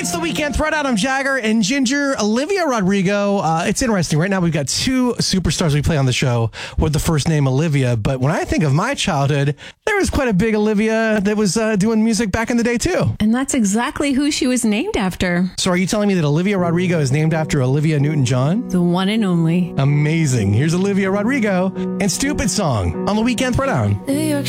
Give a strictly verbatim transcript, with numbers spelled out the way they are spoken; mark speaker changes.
Speaker 1: It's the Weekend Throwdown. I'm Jagger and Ginger. Olivia Rodrigo. Uh, it's interesting. Right now, we've got two superstars we play on the show with the first name Olivia. But when I think of my childhood, there was quite a big Olivia that was uh, doing music back in the day, too.
Speaker 2: And that's exactly who she was named after.
Speaker 1: So are you telling me that Olivia Rodrigo is named after Olivia Newton-John?
Speaker 2: The one and only.
Speaker 1: Amazing. Here's Olivia Rodrigo and Stupid Song on the Weekend Throwdown.